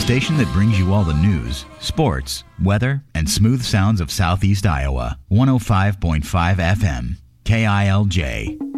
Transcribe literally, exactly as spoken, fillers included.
station that brings you all the news, sports, weather, and smooth sounds of Southeast Iowa. one oh five point five F M, K I L J.